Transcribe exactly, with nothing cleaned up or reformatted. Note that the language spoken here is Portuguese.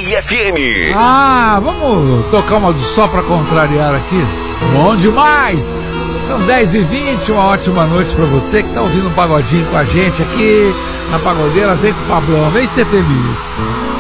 F M. Ah, vamos tocar uma do Só pra contrariar aqui? Bom demais! São dez e vinte, uma ótima noite pra você que tá ouvindo um pagodinho com a gente aqui na Pagodeira. Vem com o Pablão, vem ser feliz.